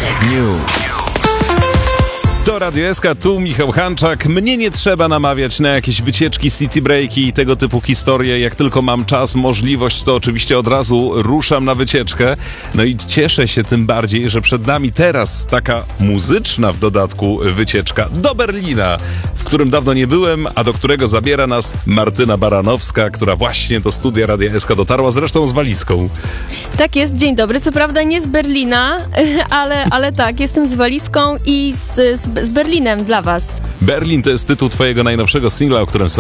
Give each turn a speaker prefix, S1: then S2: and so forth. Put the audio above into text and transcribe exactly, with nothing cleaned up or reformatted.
S1: News.
S2: To Radio S K, tu Michał Hanczak. Mnie nie trzeba namawiać na jakieś wycieczki, city breaki i tego typu historie. Jak tylko mam czas, możliwość, to oczywiście od razu ruszam na wycieczkę. No i cieszę się tym bardziej, że przed nami teraz taka muzyczna w dodatku wycieczka do Berlina, w którym dawno nie byłem, a do którego zabiera nas Martyna Baranowska, która właśnie do studia Radia S K dotarła, zresztą z walizką.
S3: Tak jest, dzień dobry. Co prawda nie z Berlina, ale, ale tak, jestem z walizką i z, z, z Berlinem dla was.
S2: Berlin to jest tytuł twojego najnowszego singla, o którym sobie